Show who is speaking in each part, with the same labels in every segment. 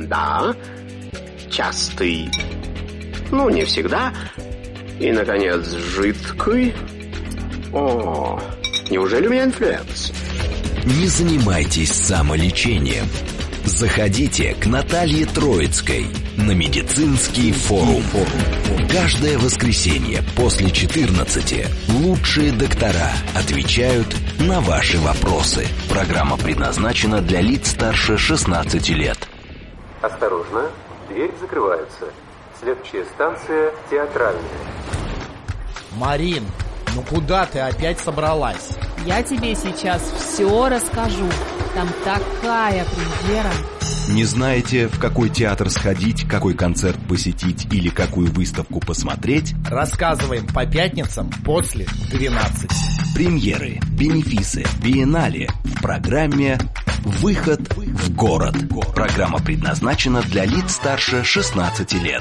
Speaker 1: Да. Частый. Ну, не всегда. И, наконец, жидкий. О, неужели у меня инфлюенс?
Speaker 2: Не занимайтесь самолечением. Заходите к Наталье Троицкой на медицинский форум. Каждое воскресенье после 14 лучшие доктора отвечают на ваши вопросы. Программа предназначена для лиц старше 16 лет.
Speaker 3: Осторожно, дверь закрывается. Следующая станция Театральная.
Speaker 4: Марин, ну куда ты опять собралась?
Speaker 5: Я тебе сейчас все расскажу. Там такая премьера.
Speaker 2: Не знаете, в какой театр сходить, какой концерт посетить или какую выставку посмотреть?
Speaker 4: Рассказываем по пятницам после 12.
Speaker 2: Премьеры, бенефисы, биеннале в программе «Выход в город». Программа предназначена для лиц старше 16 лет.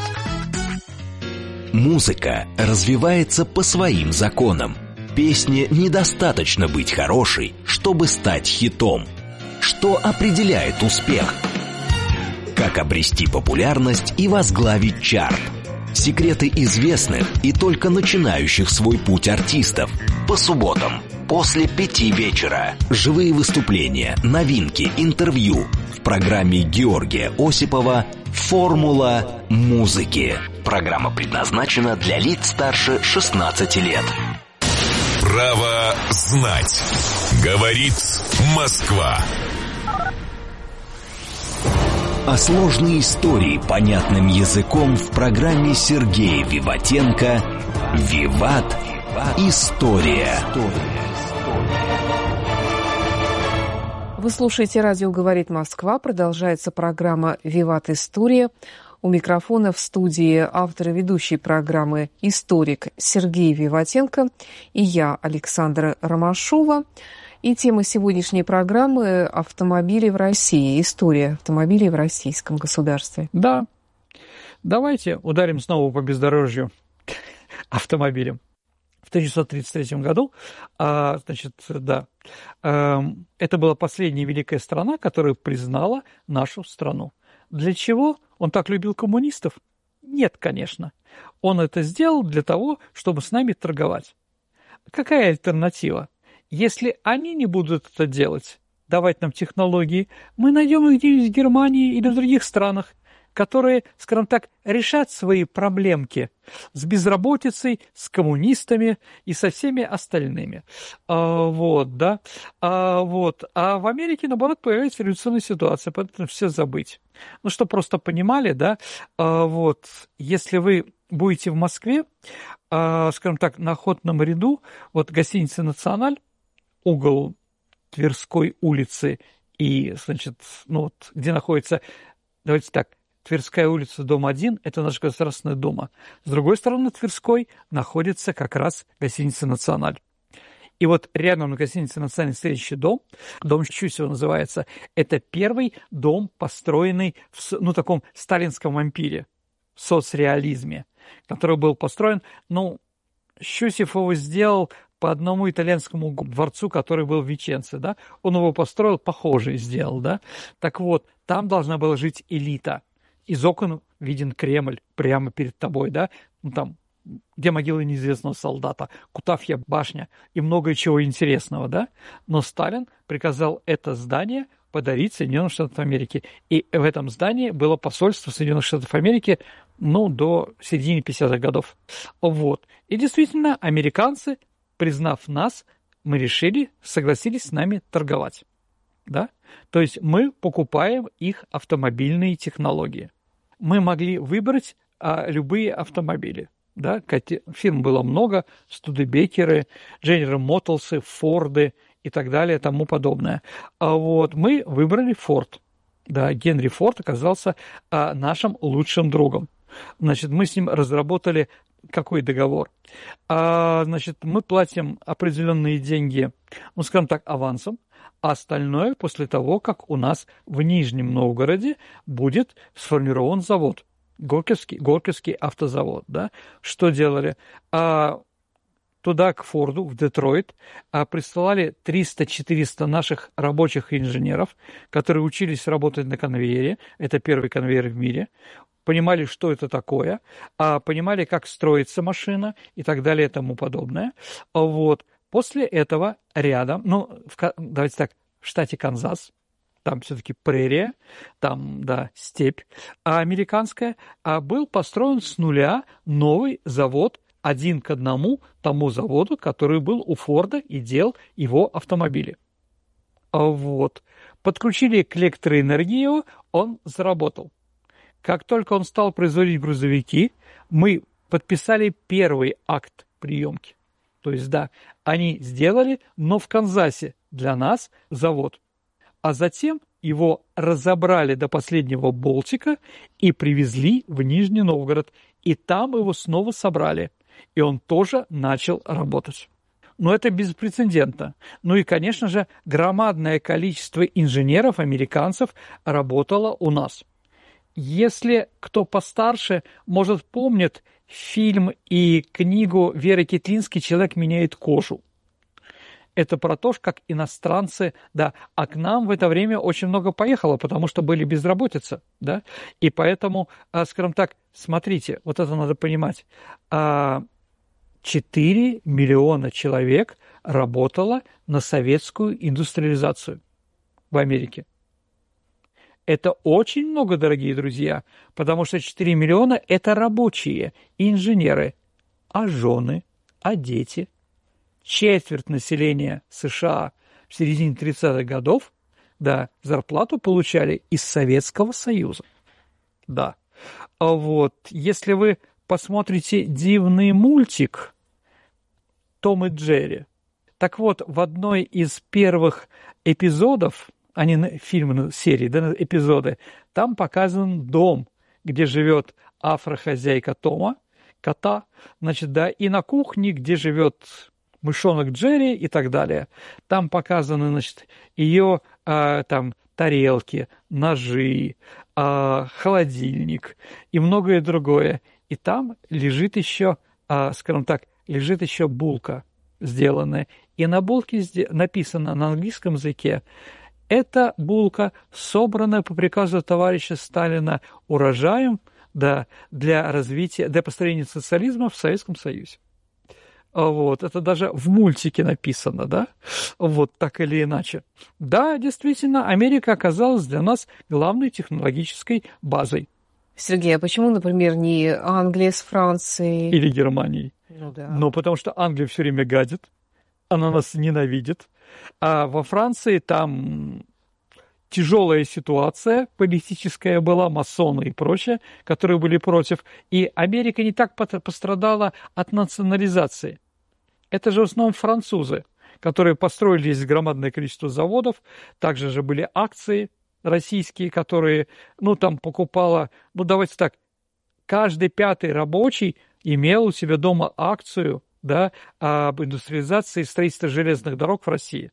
Speaker 2: Музыка развивается по своим законам. Песне недостаточно быть хорошей, чтобы стать хитом. Что определяет успех? Как обрести популярность и возглавить чарт? Секреты известных и только начинающих свой путь артистов. По субботам после 5 вечера. Живые выступления, новинки, интервью. В программе Георгия Осипова «Формула музыки». Программа предназначена для лиц старше 16 лет.
Speaker 6: Право знать. Говорит Москва.
Speaker 2: А сложные истории понятным языком в программе Сергея Виватенко «Виват. История».
Speaker 7: Вы слушаете «Радио говорит Москва». Продолжается программа «Виват. История». У микрофона в студии автор и ведущий программы историк Сергей Виватенко и я, Александра Ромашова. И тема сегодняшней программы – автомобили в России, история автомобилей в российском государстве.
Speaker 8: Да, давайте ударим снова по бездорожью автомобилям. В 1933 году, это была последняя великая страна, которая признала нашу страну. Для чего он так любил коммунистов? Нет, конечно. Он это сделал для того, чтобы с нами торговать. Какая альтернатива? Если они не будут это делать, давать нам технологии, мы найдем их где-нибудь в Германии или в других странах, которые, скажем так, решат свои проблемки с безработицей, с коммунистами и со всеми остальными. А в Америке, наоборот, появляется революционная ситуация, поэтому все забыть. Ну, чтобы просто понимали, да, если вы будете в Москве, скажем так, на Охотном ряду, вот гостиница «Националь», угол Тверской улицы и, где находится, давайте так, Тверская улица, дом 1, это наша Государственная Дума. С другой стороны Тверской находится как раз гостиница «Националь». И вот рядом на гостинице «Националь» следующий дом Щусева называется, это первый дом, построенный в таком сталинском ампире, в соцреализме, который был построен, Щусев его сделал по одному итальянскому дворцу, который был в Веченце, да, он его построил, похожий сделал, да. Так вот, там должна была жить элита. Из окон виден Кремль прямо перед тобой, да, там, где могила неизвестного солдата, Кутафья башня и многое чего интересного, да. Но Сталин приказал это здание подарить Соединенным Штатам Америки. И в этом здании было посольство Соединенных Штатов Америки, до середины 50-х годов. И действительно, американцы, признав нас, согласились с нами торговать. Да? То есть мы покупаем их автомобильные технологии. Мы могли выбрать любые автомобили. Да? Фирм было много, Студебекеры, General Motors, Форды и так далее, тому подобное. Мы выбрали Форд. Да, Генри Форд оказался нашим лучшим другом. Мы с ним разработали какой договор? Мы платим определенные деньги, авансом, а остальное после того, как у нас в Нижнем Новгороде будет сформирован завод, Горьковский автозавод. Да? Что делали? туда, к Форду, в Детройт, присылали 300-400 наших рабочих и инженеров, которые учились работать на конвейере. Это первый конвейер в мире. Понимали, что это такое, понимали, как строится машина и так далее и тому подобное. Вот. После этого рядом, давайте так, в штате Канзас, там все-таки прерия, там, да, степь американская, был построен с нуля новый завод, 1 к 1 тому заводу, который был у Форда и делал его автомобили. Вот. Подключили к электроэнергии, он заработал. Как только он стал производить грузовики, мы подписали первый акт приемки. То есть, да, они сделали, но в Канзасе для нас завод. А затем его разобрали до последнего болтика и привезли в Нижний Новгород. И там его снова собрали. И он тоже начал работать. Но это беспрецедентно. Ну и, конечно же, громадное количество инженеров, американцев работало у нас. Если кто постарше, может, помнит фильм и книгу Веры Китлинской «Человек меняет кожу». Это про то, как иностранцы, да, а к нам в это время очень много поехало, потому что были безработица, да, и поэтому, скажем так, смотрите, вот это надо понимать, 4 миллиона человек работало на советскую индустриализацию в Америке. Это очень много, дорогие друзья, потому что 4 миллиона – это рабочие, инженеры, а жены, а дети. Четверть населения США в середине 30-х годов, да, зарплату получали из Советского Союза. Да. А вот, если вы посмотрите дивный мультик «Том и Джерри», так вот, в одной из первых эпизодов, фильмы, серии, да, эпизоды, там показан дом, где живет афрохозяйка Тома, кота, значит, да, и на кухне, где живет мышонок Джерри и так далее. Там показаны, значит, ее там тарелки, ножи, холодильник и многое другое. И там лежит еще, скажем так, лежит еще булка сделанная. И на булке написано на английском языке: эта булка собрана по приказу товарища Сталина урожаем, да, для развития, для построения социализма в Советском Союзе. Вот, это даже в мультике написано, да, вот так или иначе. Да, действительно, Америка оказалась для нас главной технологической базой.
Speaker 7: Сергей, а почему, например, не Англия с Францией?
Speaker 8: Или Германией?
Speaker 7: Ну да.
Speaker 8: Ну, потому что Англия все время гадит, она нас ненавидит, а во Франции там тяжелая ситуация политическая была, масоны и прочее, которые были против, и Америка не так пострадала от национализации. Это же в основном французы, которые построили здесь громадное количество заводов, также же были акции российские, которые, там покупала, давайте так, каждый 5-й рабочий имел у себя дома акцию, да, об индустриализации и строительстве железных дорог в России.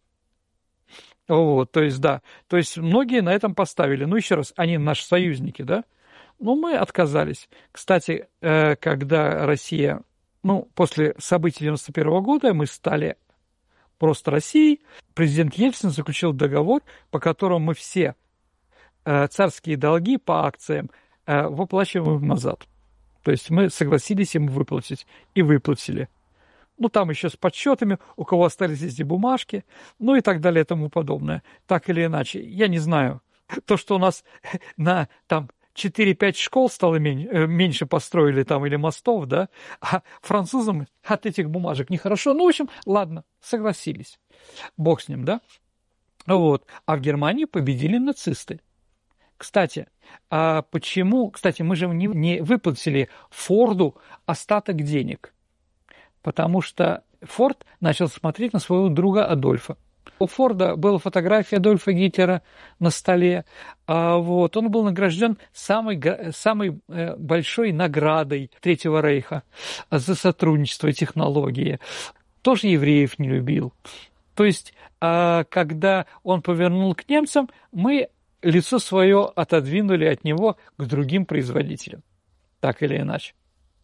Speaker 8: Вот, то есть, да, то есть многие на этом поставили. Еще раз, они наши союзники, да, мы отказались. Кстати, когда Россия, после событий 91 года мы стали просто Россией, президент Ельцин заключил договор, по которому мы все царские долги по акциям выплачиваем назад. То есть мы согласились им выплатить и выплатили. Там еще с подсчетами, у кого остались эти бумажки, и так далее и тому подобное. Так или иначе, я не знаю. То, что у нас на 4-5 школ стало меньше построили или мостов, да, а французам от этих бумажек нехорошо. В общем, ладно, согласились. Бог с ним, да. Вот. А в Германии победили нацисты. Кстати, почему? Кстати, мы же не выплатили Форду остаток денег. Потому что Форд начал смотреть на своего друга Адольфа. У Форда была фотография Адольфа Гитлера на столе. Он был награжден самой большой наградой Третьего Рейха за сотрудничество и технологии. Тоже евреев не любил. То есть, когда он повернул к немцам, мы лицо свое отодвинули от него к другим производителям. Так или иначе.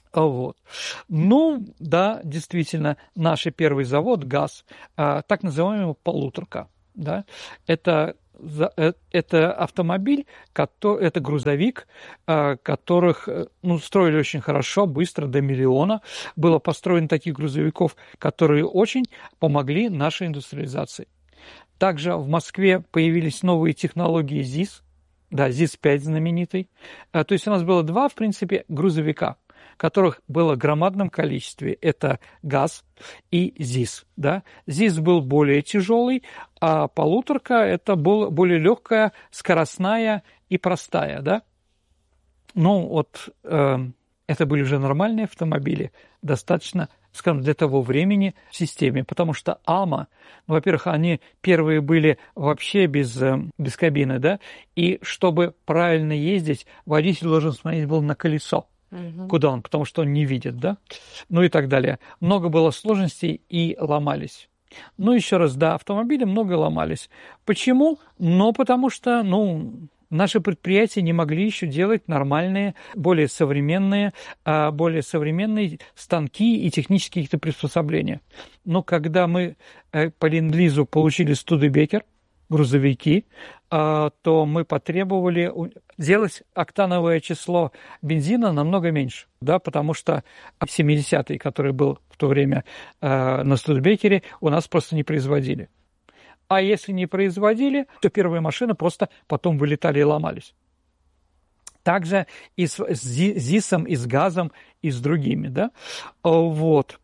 Speaker 8: Вот. Ну, да, действительно, наш первый завод ГАЗ, так называемый полуторка, да, это автомобиль, это грузовик, которых строили очень хорошо, быстро, до миллиона. Было построено таких грузовиков, которые очень помогли нашей индустриализации. Также в Москве появились новые технологии ЗИС, да, ЗИС-5 знаменитый. То есть у нас было два, в принципе, грузовика, которых было в громадном количестве. Это ГАЗ и ЗИС. Да? ЗИС был более тяжелый, а полуторка это была более легкая, скоростная и простая. Да? Ну, вот это были уже нормальные автомобили, достаточно, скажем, для того времени в системе, потому что АМА, во-первых, они первые были вообще без кабины, да, и чтобы правильно ездить, водитель должен смотреть был на колесо. Куда он, потому что он не видит, да, ну и так далее. Много было сложностей и ломались. Ну, еще раз, да, автомобили много ломались. Почему? Ну, потому что, наши предприятия не могли еще делать нормальные, более современные станки и технические какие-то приспособления. Но когда мы по ленд-лизу получили Студебекер, грузовики, то мы потребовали делать октановое число бензина намного меньше, да, потому что 70-й, который был в то время на Студебекере, у нас просто не производили. А если не производили, то первые машины просто потом вылетали и ломались. Также и с ЗИСом, и с ГАЗом, и с другими, да. Вот.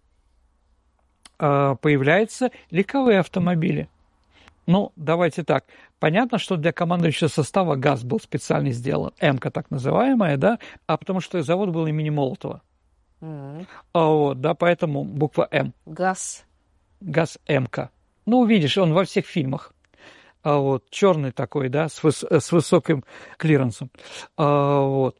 Speaker 8: Появляются легковые автомобили. Ну, давайте так. Понятно, что для командующего состава ГАЗ был специально сделан, М-ка так называемая, да, а потому что завод был имени Молотова. Вот, да, поэтому буква М.
Speaker 7: ГАЗ.
Speaker 8: ГАЗ М-ка. Ну, видишь, он во всех фильмах. Вот, черный такой, да, с высоким клиренсом. Вот.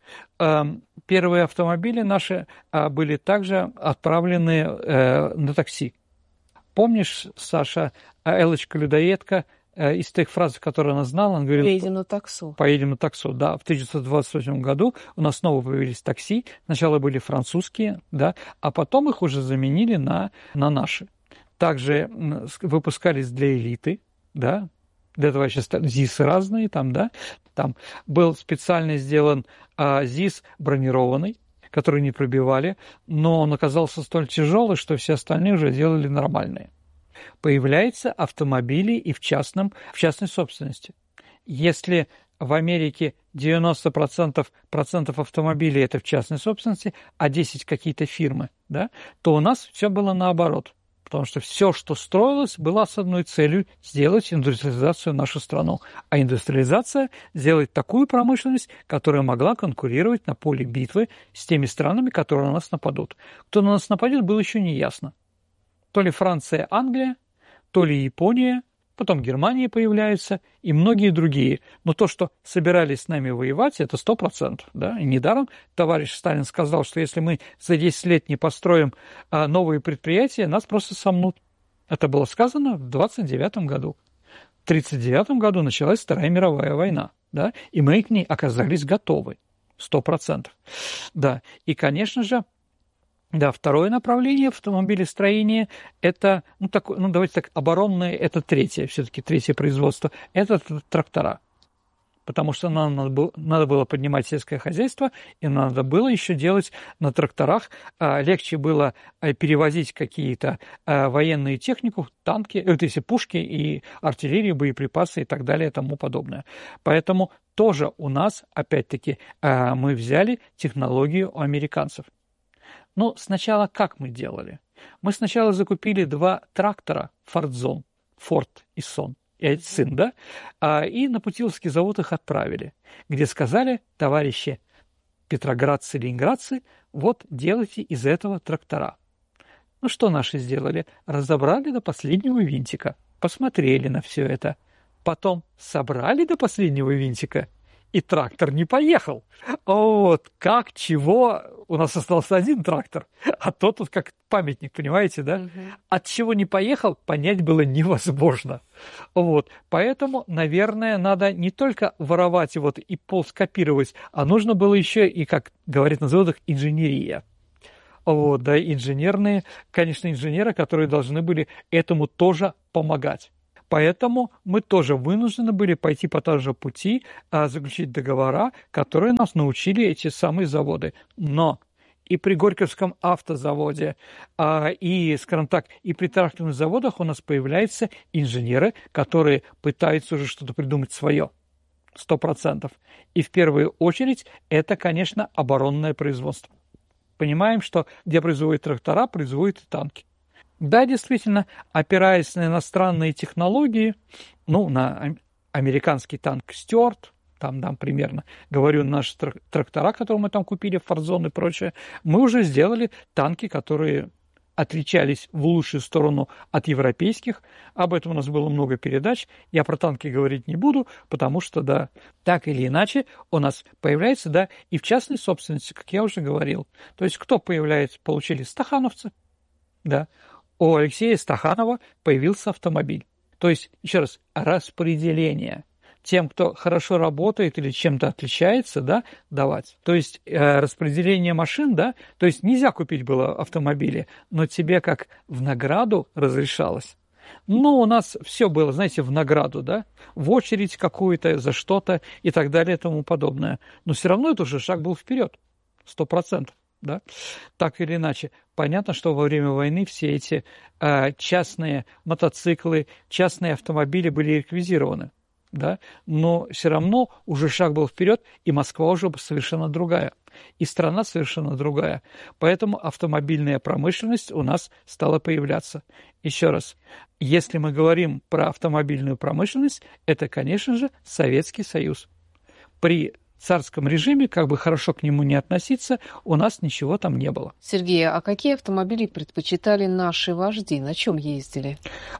Speaker 8: Первые автомобили наши были также отправлены на такси. Помнишь, Саша, Элочка-людоедка, из тех фраз, которые она знала, она говорила...
Speaker 7: Поедем на таксу.
Speaker 8: Поедем на таксу, да. В 1928 году у нас снова появились такси. Сначала были французские, да, а потом их уже заменили на наши. Также выпускались для элиты, да. Для этого сейчас ЗИСы разные там, да. Там был специально сделан ЗИС бронированный, который не пробивали, но он оказался столь тяжелый, что все остальные уже делали нормальные. Появляются автомобили и в частной собственности. Если в Америке 90% автомобилей это в частной собственности, а 10 какие-то фирмы, да, то у нас все было наоборот. Потому что все, что строилось, было с одной целью – сделать индустриализацию в нашу страну. А индустриализация – сделать такую промышленность, которая могла конкурировать на поле битвы с теми странами, которые на нас нападут. Кто на нас нападет, было еще не ясно. То ли Франция, Англия, то ли Япония, потом Германия появляется и многие другие. Но то, что собирались с нами воевать, это 100%. Да? И недаром товарищ Сталин сказал, что если мы за 10 лет не построим новые предприятия, нас просто сомнут. Это было сказано в 1929 году. В 1939 году началась Вторая мировая война. Да? И мы к ней оказались готовы. 100%. Да. И, конечно же, да, второе направление автомобилестроения – это, давайте так, оборонное – это третье производство – это трактора. Потому что нам надо было поднимать сельское хозяйство, и надо было еще делать на тракторах. Легче было перевозить какие-то военную технику, танки, пушки и артиллерию, боеприпасы и так далее и тому подобное. Поэтому тоже у нас, опять-таки, мы взяли технологию у американцев. Но сначала как мы делали? Мы сначала закупили 2 трактора Форд и Сын, да? И на Путиловский завод их отправили, где сказали, товарищи петроградцы, ленинградцы, вот делайте из этого трактора. Ну что наши сделали? Разобрали до последнего винтика, посмотрели на все это, потом собрали до последнего винтика, и трактор не поехал. Вот, как, чего, у нас остался один трактор, а тот тут как памятник, понимаете, да? От чего не поехал, понять было невозможно. Вот, поэтому, наверное, надо не только воровать и полскопировать, а нужно было еще и, как говорят на заводах, инженерия. вот, да, инженерные, конечно, инженеры, которые должны были этому тоже помогать. Поэтому мы тоже вынуждены были пойти по тому же пути, заключить договора, которые нас научили эти самые заводы. Но и при Горьковском автозаводе, и, скажем так, и при тракторных заводах у нас появляются инженеры, которые пытаются уже что-то придумать свое. 100%. И в первую очередь это, конечно, оборонное производство. Понимаем, что где производят трактора, производят и танки. Да, действительно, опираясь на иностранные технологии, на американский танк «Стюарт», там примерно, говорю, наши трактора, которые мы там купили, «Форзон» и прочее, мы уже сделали танки, которые отличались в лучшую сторону от европейских. Об этом у нас было много передач. Я про танки говорить не буду, потому что, да, так или иначе у нас появляется, да, и в частной собственности, как я уже говорил. То есть кто появляется? Получили стахановцы, да. У Алексея Стаханова появился автомобиль. То есть, еще раз, распределение. Тем, кто хорошо работает или чем-то отличается, да, давать. То есть распределение машин, да, то есть нельзя купить было автомобили, но тебе как в награду разрешалось. У нас все было, знаете, в награду, да, в очередь какую-то, за что-то и так далее и тому подобное. Но все равно это уже шаг был вперед, 100%. Да? Так или иначе, понятно, что во время войны все эти частные мотоциклы, частные автомобили были реквизированы. Да? Но все равно уже шаг был вперед, и Москва уже совершенно другая, и страна совершенно другая. Поэтому автомобильная промышленность у нас стала появляться. Еще раз, если мы говорим про автомобильную промышленность, это, конечно же, Советский Союз. При царском режиме, как бы хорошо к нему не относиться, у нас ничего там не было.
Speaker 7: Сергей, а какие автомобили предпочитали наши вожди? На чем ездили?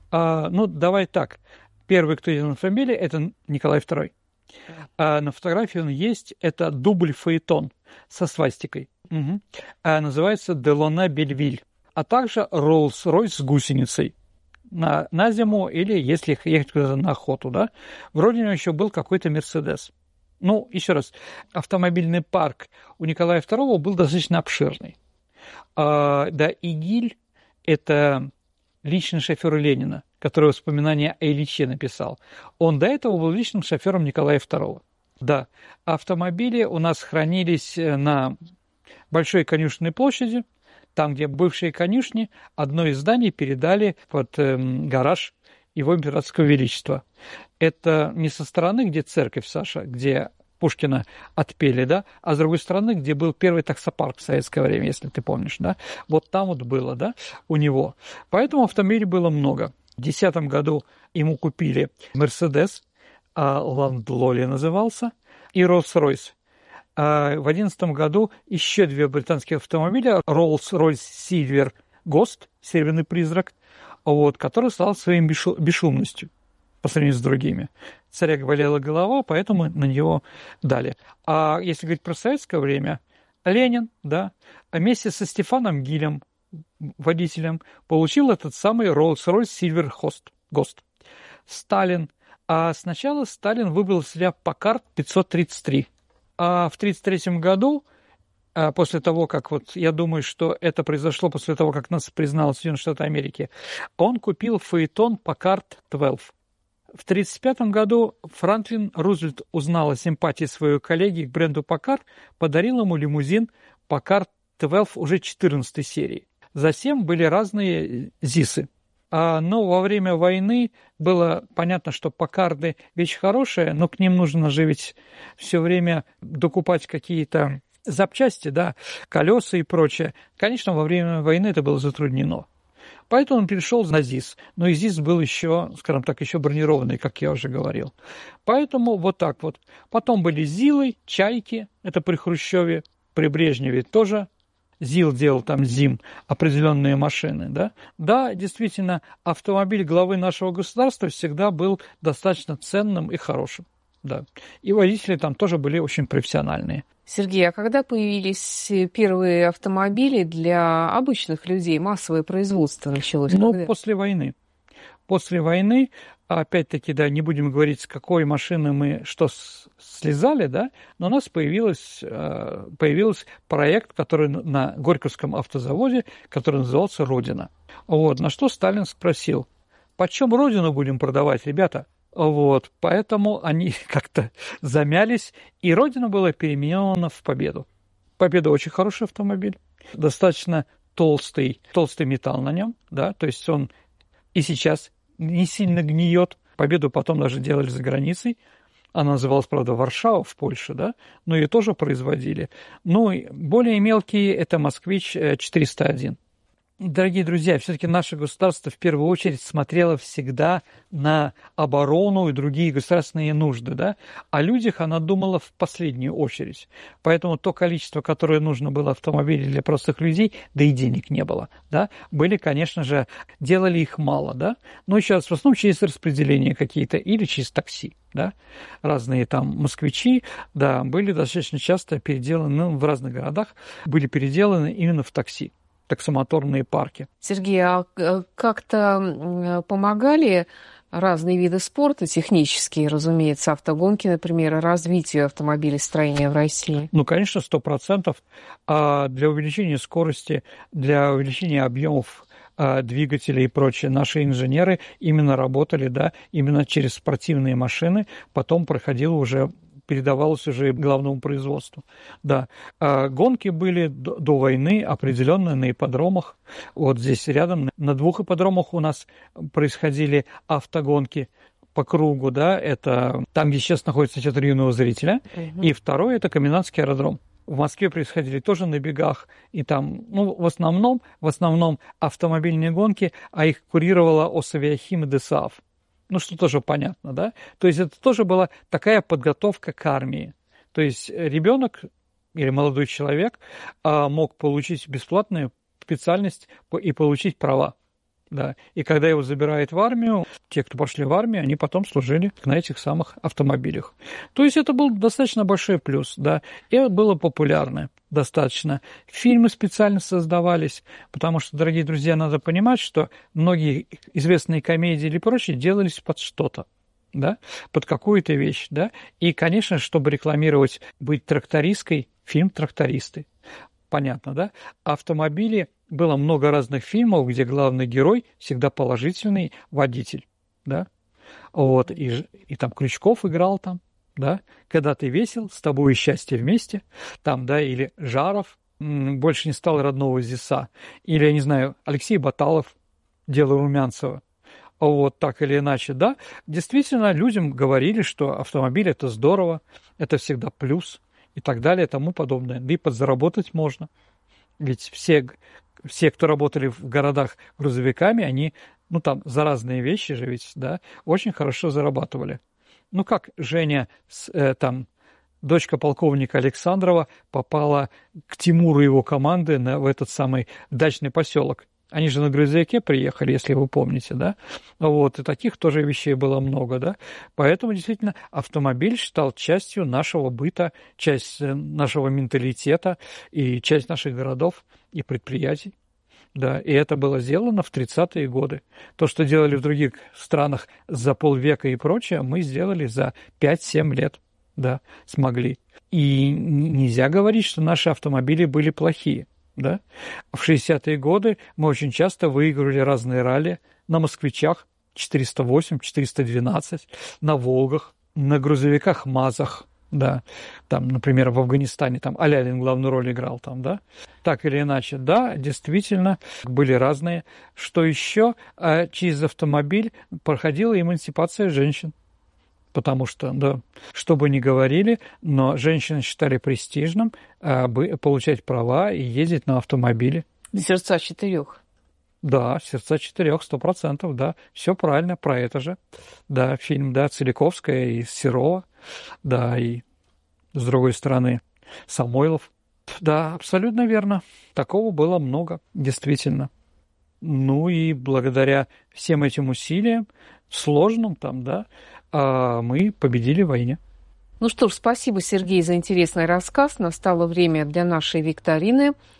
Speaker 8: Давай так. Первый, кто ездил на автомобиле, это Николай II. На фотографии он есть, это дубль-фаэтон со свастикой. Угу. Называется Делоне Бельвиль. А также Роллс-Ройс с гусеницей на зиму или если ехать куда-то на охоту. Да? Вроде у него еще был какой-то Мерседес. Еще раз, автомобильный парк у Николая II был достаточно обширный. Игиль – это личный шофер Ленина, который воспоминания о Ильиче написал. Он до этого был личным шофером Николая II. Да, автомобили у нас хранились на Большой Конюшенной площади, там, где бывшие конюшни, одно из зданий передали под гараж Его Императорского Величества. Это не со стороны, где церковь, Саша, где Пушкина отпели, да, а с другой стороны, где был первый таксопарк в советское время, если ты помнишь, да, вот там вот было, да, у него. Поэтому автомобилей было много. В 2010 году ему купили Мерседес, Ландлоли назывался, и Роллс-Ройс. В 2011 году еще 2 британских автомобиля, Rolls-Royce Silver Ghost, серебряный призрак, который стал своей бесшумностью по сравнению с другими. Царя болела голова, поэтому на него дали. А если говорить про советское время, Ленин, да, вместе со Стефаном Гилем, водителем, получил этот самый Rolls-Royce Silver Ghost. Сталин. А сначала Сталин выбрал себя Packard 533. А в 1933 году, после того, как я думаю, что это произошло после того, как нас признал Соединенные Штаты Америки, он купил фаэтон Packard 12. В 1935 году Франклин Рузвельт узнал о симпатии своего коллеги к бренду Packard, подарил ему лимузин Packard 12 уже 14 серии. Затем были разные ЗИСы. Но во время войны было понятно, что Паккарды вещь хорошая, но к ним нужно же ведь все время докупать какие-то запчасти, да, колеса и прочее. Конечно, во время войны это было затруднено. Поэтому он перешел на ЗИС. Но и ЗИС был еще, скажем так, еще бронированный, как я уже говорил. Поэтому вот так вот. Потом были ЗИЛы, Чайки, это при Хрущеве, при Брежневе тоже. ЗИЛ делал там ЗИМ, определенные машины, да? Да, действительно, автомобиль главы нашего государства всегда был достаточно ценным и хорошим, да. И водители там тоже были очень профессиональные.
Speaker 7: Сергей, а когда появились первые автомобили для обычных людей, массовое производство началось?
Speaker 8: После войны. После войны опять-таки, да, не будем говорить, с какой машины мы что слезали, да, но у нас появился проект, который на Горьковском автозаводе, который назывался «Родина». Вот, на что Сталин спросил: почем Родину будем продавать, ребята? Вот, поэтому они как-то замялись, и Родина была переименована в Победу. Победа очень хороший автомобиль, достаточно толстый металл на нем, да, то есть он и сейчас не сильно гниет. Победу потом даже делали за границей. Она называлась, правда, Варшава в Польше, да, но ее тоже производили. Ну, и более мелкие – это «Москвич-401». Дорогие друзья, все-таки наше государство в первую очередь смотрело всегда на оборону и другие государственные нужды, да? О людях она думала в последнюю очередь. Поэтому то количество, которое нужно было автомобилей для простых людей, да и денег не было, да? Были, конечно же, делали их мало, да? Но сейчас в основном через распределение какие-то или через такси, да? Разные там москвичи, да, были достаточно часто переделаны, в разных городах были переделаны именно в такси. Таксомоторные парки.
Speaker 7: Сергей, а как-то помогали разные виды спорта, технические, разумеется, автогонки, например, развитию автомобилестроения в России?
Speaker 8: Ну, конечно, 100%. Для увеличения скорости, для увеличения объемов двигателей и прочее, наши инженеры именно работали, да, именно через спортивные машины, потом передавалось уже главному производству. Да. Гонки были до войны определенные на ипподромах. Вот здесь рядом на 2 ипподромах у нас происходили автогонки по кругу, да, это там, где сейчас находится театр юного зрителя, и второй – это Комендантский аэродром. В Москве происходили тоже на бегах, и там, ну, в основном автомобильные гонки, а их курировала Осавиахим и ДСААФ. Ну, что тоже понятно, да? То есть это тоже была такая подготовка к армии. То есть ребенок или молодой человек мог получить бесплатную специальность и получить права. Да. И когда его забирают в армию, те, кто пошли в армию, они потом служили на этих самых автомобилях. То есть это был достаточно большой плюс, да, и было популярно достаточно. Фильмы специально создавались, потому что, дорогие друзья, надо понимать, что многие известные комедии или прочее делались под что-то, да, под какую-то вещь, да, и, конечно, чтобы рекламировать, быть трактористкой, фильм «Трактористы». Понятно, да? Автомобили, было много разных фильмов, где главный герой всегда положительный водитель, да? Вот, и там Крючков играл там, да? Когда ты весел, с тобой и счастье вместе, там, да, или Жаров, больше не стал родного Зиса, или, я не знаю, Алексей Баталов, дело Румянцева. Вот так или иначе, да? Действительно, людям говорили, что автомобиль – это здорово, это всегда плюс, и так далее, и тому подобное. Да и подзаработать можно. Ведь все, кто работали в городах грузовиками, они, ну, там, за разные вещи же ведь, да, очень хорошо зарабатывали. Ну, как Женя, дочка полковника Александрова, попала к Тимуру и его команды в этот самый дачный поселок. Они же на грузовике приехали, если вы помните, да? Вот, и таких тоже вещей было много, да? Поэтому, действительно, автомобиль стал частью нашего быта, часть нашего менталитета и часть наших городов и предприятий. Да, и это было сделано в 30-е годы. То, что делали в других странах за полвека и прочее, мы сделали за 5-7 лет, да, смогли. И нельзя говорить, что наши автомобили были плохие. Да? В 60-е годы мы очень часто выигрывали разные ралли на москвичах 408, 412, на Волгах, на грузовиках МАЗах, да, там, например, в Афганистане, там Алялин главную роль играл там, да, так или иначе, да, действительно, были разные. Что еще? Через автомобиль проходила эмансипация женщин. Потому что, да, что бы ни говорили, но женщины считали престижным получать права и ездить на автомобиле.
Speaker 7: Сердца 4.
Speaker 8: Да, сердца 4, 100%, да, все правильно, про это же. Да, фильм, да, Целиковская и Серова, да, и с другой стороны Самойлов. Да, абсолютно верно. Такого было много, действительно. Ну и благодаря всем этим усилиям, сложным там, да, мы победили в войне.
Speaker 7: Ну что ж, спасибо, Сергей, за интересный рассказ. Настало время для нашей викторины.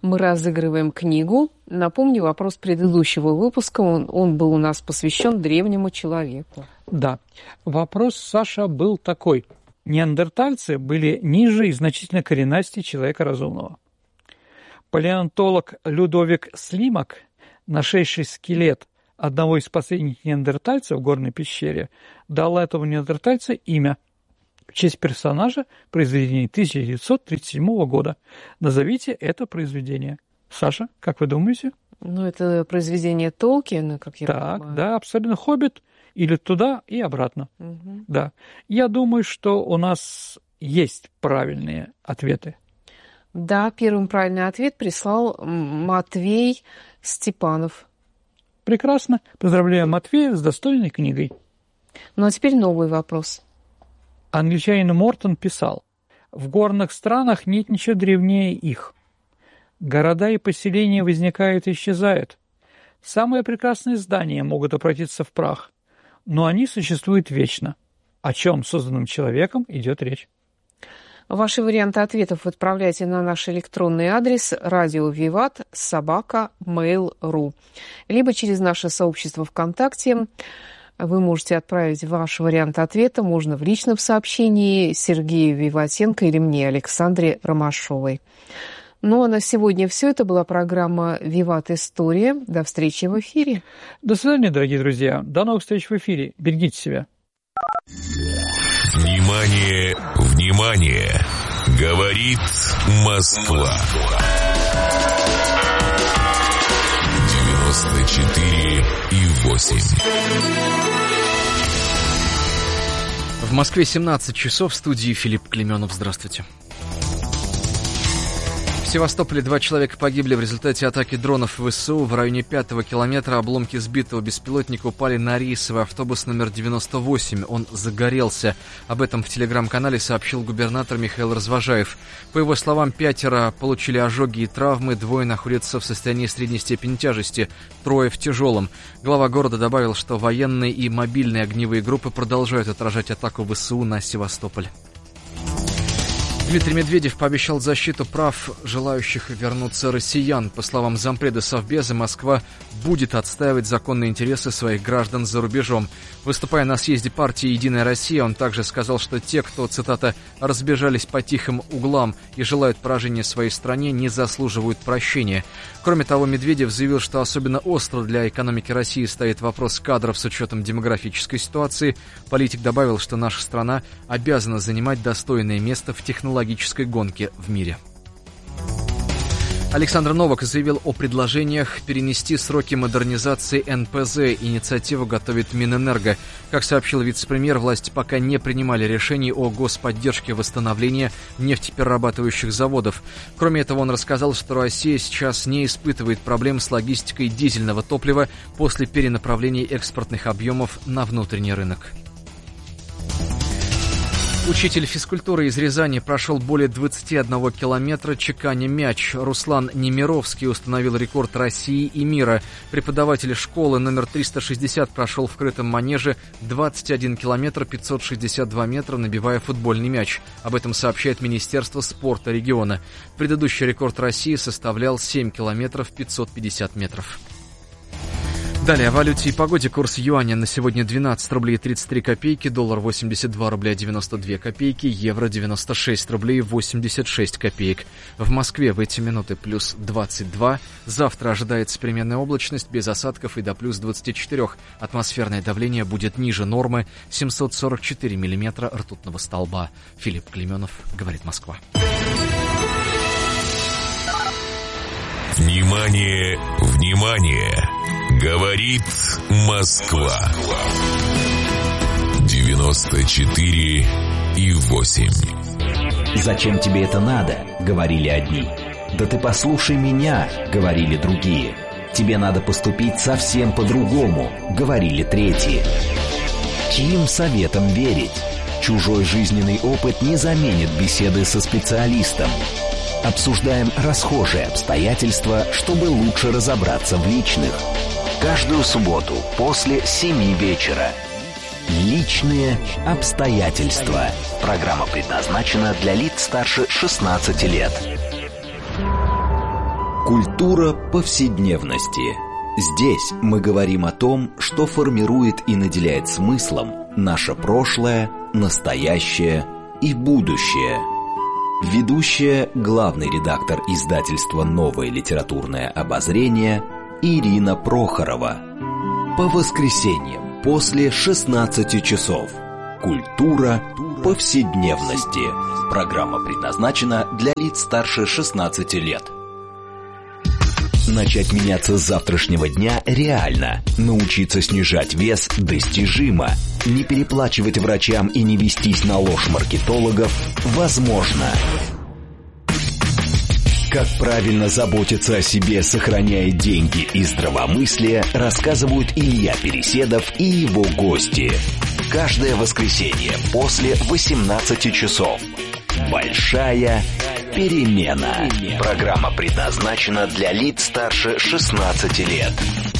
Speaker 7: Мы разыгрываем книгу. Напомню, вопрос предыдущего выпуска, он был у нас посвящен древнему человеку.
Speaker 8: Да. Вопрос, Саша, был такой. Неандертальцы были ниже и значительно коренастее человека разумного. Палеонтолог Людовик Слимак, нашедший скелет одного из последних неандертальцев в горной пещере, дал этому неандертальцу имя в честь персонажа произведения 1937 года. Назовите это произведение. Саша, как вы думаете?
Speaker 7: Это произведение Толкиена, как я понимаю.
Speaker 8: Так, да, абсолютно «Хоббит» или туда и обратно.
Speaker 7: Угу. Да.
Speaker 8: Я думаю, что у нас есть правильные ответы.
Speaker 7: Да, первым правильный ответ прислал Матвей Степанов.
Speaker 8: Прекрасно. Поздравляю Матвея с достойной книгой.
Speaker 7: А теперь новый вопрос.
Speaker 8: Англичанин Мортон писал: «В горных странах нет ничего древнее их. Города и поселения возникают и исчезают. Самые прекрасные здания могут обратиться в прах, но они существуют вечно. О чем созданным человеком идет речь?»
Speaker 7: Ваши варианты ответов вы отправляйте на наш электронный адрес radiovivat@mail.ru, либо через наше сообщество ВКонтакте. Вы можете отправить ваш вариант ответа, можно в личном сообщении Сергею Виватенко или мне, Александре Ромашовой. А на сегодня все. Это была программа «Виват История». До встречи в эфире.
Speaker 8: До свидания, дорогие друзья. До новых встреч в эфире. Берегите себя.
Speaker 6: Внимание, внимание! Говорит Москва. 94,8.
Speaker 9: В Москве 17 часов. В студии Филипп Клеменов. Здравствуйте. В Севастополе 2 человека погибли в результате атаки дронов ВСУ. В районе 5-го километра обломки сбитого беспилотника упали на рейсовый автобус номер 98. Он загорелся. Об этом в телеграм-канале сообщил губернатор Михаил Развожаев. По его словам, 5 получили ожоги и травмы, 2 находятся в состоянии средней степени тяжести, 3 в тяжелом. Глава города добавил, что военные и мобильные огневые группы продолжают отражать атаку ВСУ на Севастополь. Дмитрий Медведев пообещал защиту прав желающих вернуться россиян. По словам зампреда Совбеза, Москва будет отстаивать законные интересы своих граждан за рубежом. Выступая на съезде партии «Единая Россия», он также сказал, что те, кто, цитата, «разбежались по тихим углам и желают поражения своей стране, не заслуживают прощения». Кроме того, Медведев заявил, что особенно остро для экономики России стоит вопрос кадров с учетом демографической ситуации. Политик добавил, что наша страна обязана занимать достойное место в технологической гонке в мире. Александр Новак заявил о предложениях перенести сроки модернизации НПЗ. Инициативу готовит Минэнерго. Как сообщил вице-премьер, власти пока не принимали решений о господдержке восстановления нефтеперерабатывающих заводов. Кроме этого, он рассказал, что Россия сейчас не испытывает проблем с логистикой дизельного топлива после перенаправления экспортных объемов на внутренний рынок. Учитель физкультуры из Рязани прошел более 21 километра, чеканя мяч. Руслан Немировский установил рекорд России и мира. Преподаватель школы номер 360 прошел в крытом манеже 21 километр 562 метра, набивая футбольный мяч. Об этом сообщает Министерство спорта региона. Предыдущий рекорд России составлял 7 километров 550 метров. Далее о валюте и погоде. Курс юаня на сегодня 12 рублей 33 копейки, доллар 82 рубля 92 копейки, евро 96 рублей 86 копеек. В Москве в эти минуты плюс 22. Завтра ожидается переменная облачность без осадков и до плюс 24. Атмосферное давление будет ниже нормы 744 миллиметра ртутного столба. Филипп Клеменов, говорит Москва.
Speaker 6: Внимание, внимание! Говорит Москва. 94,8.
Speaker 2: «Зачем тебе это надо?» — говорили одни. «Да ты послушай меня!» — говорили другие. «Тебе надо поступить совсем по-другому!» — говорили третьи. Чьим советам верить? Чужой жизненный опыт не заменит беседы со специалистом. Обсуждаем расхожие обстоятельства, чтобы лучше разобраться в личных. Каждую субботу после 7 вечера. Личные обстоятельства. Программа предназначена для лиц старше 16 лет. Культура повседневности. Здесь мы говорим о том, что формирует и наделяет смыслом наше прошлое, настоящее и будущее. Ведущая, главный редактор издательства «Новое литературное обозрение» Ирина Прохорова. По воскресеньям после 16 часов. Культура повседневности. Программа предназначена для лиц старше 16 лет. Начать меняться с завтрашнего дня реально. Научиться снижать вес достижимо. Не переплачивать врачам и не вестись на ложь маркетологов возможно. Как правильно заботиться о себе, сохраняя деньги и здравомыслие, рассказывают Илья Переседов и его гости. Каждое воскресенье после 18 часов. Большая перемена. Программа предназначена для лиц старше 16 лет.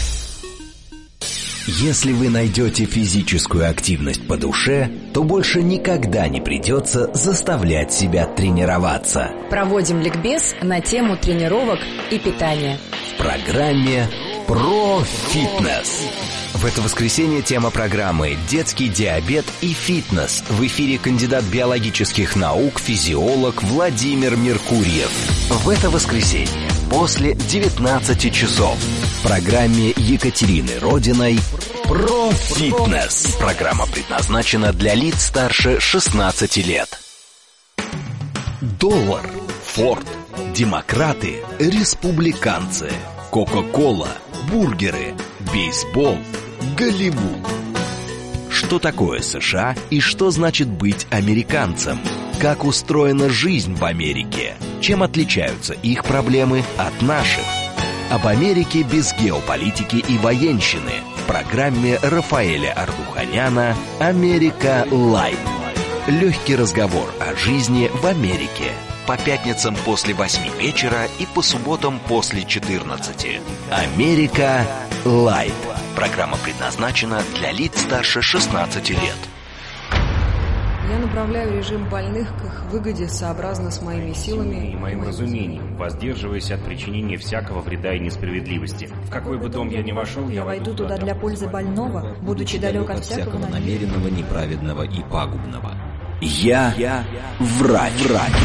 Speaker 2: Если вы найдете физическую активность по душе, то больше никогда не придется заставлять себя тренироваться.
Speaker 10: Проводим ликбез на тему тренировок и питания.
Speaker 2: В программе «Про фитнес». В это воскресенье тема программы «Детский диабет и фитнес». В эфире кандидат биологических наук, физиолог Владимир Меркурьев. В это воскресенье после 19 часов в программе Екатерины Родиной «Про фитнес». Программа предназначена для лиц старше 16 лет. Доллар, Форд, демократы, республиканцы, Кока-кола, бургеры, бейсбол, Голливуд. Что такое США и что значит быть американцем? Как устроена жизнь в Америке? Чем отличаются их проблемы от наших? Об Америке без геополитики и военщины в программе Рафаэля Ардуханяна «Америка Лайт». Легкий разговор о жизни в Америке. По пятницам после 8 вечера и по субботам после 14. «Америка Лайт». Программа предназначена для лиц старше 16 лет.
Speaker 11: Я направляю режим больных к их выгоде сообразно с моими силами
Speaker 12: и моим разумением, воздерживаясь от причинения всякого вреда и несправедливости. В какой бы дом я ни вошел,
Speaker 11: я войду туда для пользы больного, будучи далек от всякого
Speaker 2: намеренного, неправедного и пагубного. Я врач.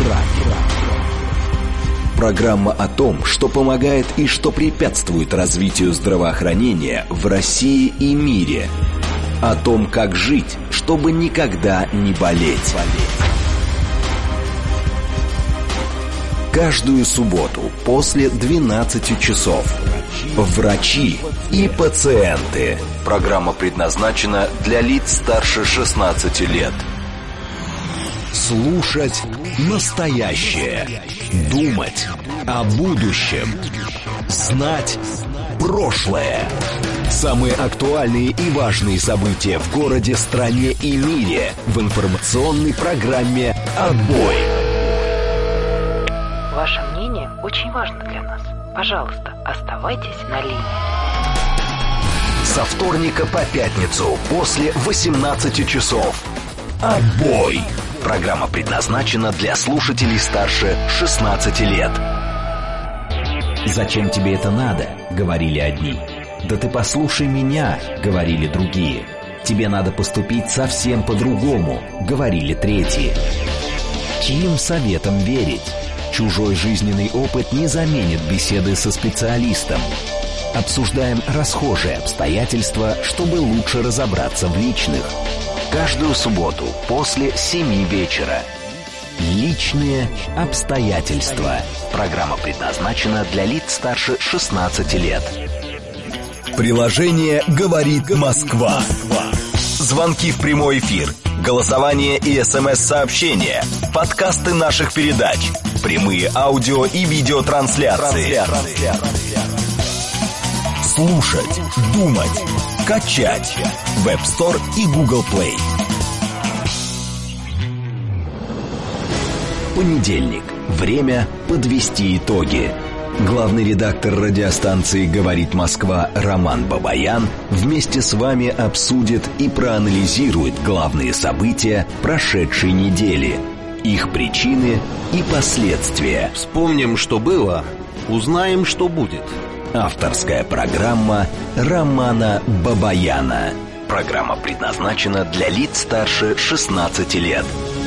Speaker 2: Программа о том, что помогает и что препятствует развитию здравоохранения в России и мире. О том, как жить, чтобы никогда не болеть. Каждую субботу после 12 часов. Врачи и пациенты. Программа предназначена для лиц старше 16 лет. Слушать настоящее. Думать о будущем. Знать прошлое. Самые актуальные и важные события в городе, стране и мире в информационной программе «Отбой».
Speaker 13: Ваше мнение очень важно для нас. Пожалуйста, оставайтесь на линии.
Speaker 2: Со вторника по пятницу после 18 часов. «Отбой». Программа предназначена для слушателей старше 16 лет. «Зачем тебе это надо?» — говорили одни. «Да ты послушай меня», — говорили другие. «Тебе надо поступить совсем по-другому», — говорили третьи. Чьим советом верить? Чужой жизненный опыт не заменит беседы со специалистом. Обсуждаем расхожие обстоятельства, чтобы лучше разобраться в личных. Каждую субботу после 7 вечера. Личные обстоятельства. Программа предназначена для лиц старше 16 лет. Приложение «Говорит Москва». Звонки в прямой эфир, голосование и СМС-сообщения, подкасты наших передач, прямые аудио и видеотрансляции. Слушать, думать, качать. Web Store и Google Play. Понедельник. Время подвести итоги. Главный редактор радиостанции «Говорит Москва» Роман Бабаян вместе с вами обсудит и проанализирует главные события прошедшей недели, их причины и последствия.
Speaker 1: Вспомним, что было,
Speaker 2: Узнаем, что будет. Авторская программа Романа Бабаяна. Программа предназначена для лиц старше 16 лет.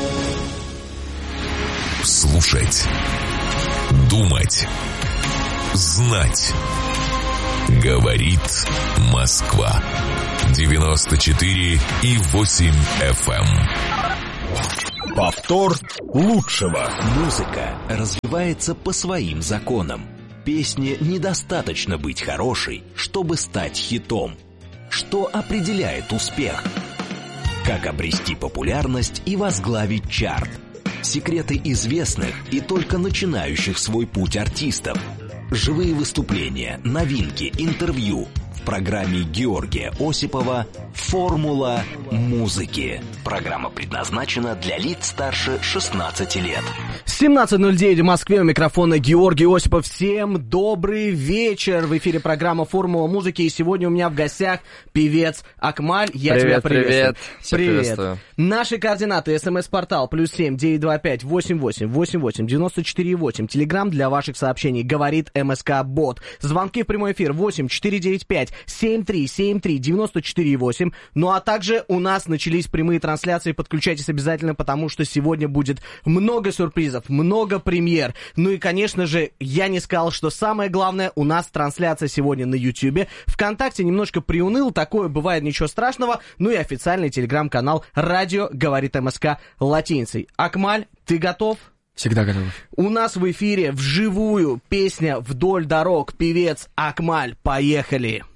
Speaker 6: Слушать, думать, знать. Говорит Москва. 94,8 FM.
Speaker 2: Повтор лучшего. Музыка развивается по своим законам. Песне недостаточно быть хорошей, чтобы стать хитом. Что определяет успех? Как обрести популярность и возглавить чарт? Секреты известных и только начинающих свой путь артистов. Живые выступления, новинки, интервью. В программе Георгия Осипова «Формула музыки». Программа предназначена для лиц старше 16 лет.
Speaker 14: 17:09 в Москве, у микрофона Георгий Осипов. Всем добрый вечер. В эфире программа «Формула музыки». И сегодня у меня в гостях певец Акмаль. Я тебя приветствую.
Speaker 15: Привет.
Speaker 14: Наши координаты. СМС-портал +7 925 88 88 94,8. Телеграм для ваших сообщений. Говорит МСК Бот. Звонки в прямой эфир 8 495 7373 94,8. Ну а также у нас начались прямые трансляции. Подключайтесь обязательно, потому что сегодня будет много сюрпризов, много премьер. Ну и, конечно же, я не сказал, что самое главное, у нас трансляция сегодня на Ютьюбе. ВКонтакте немножко приуныл, такое бывает, ничего страшного. Ну и официальный телеграм-канал «Радио говорит МСК» латиницей. Акмаль, ты готов?
Speaker 15: Всегда готов.
Speaker 14: У нас в эфире вживую песня «Вдоль дорог». Певец Акмаль. Поехали!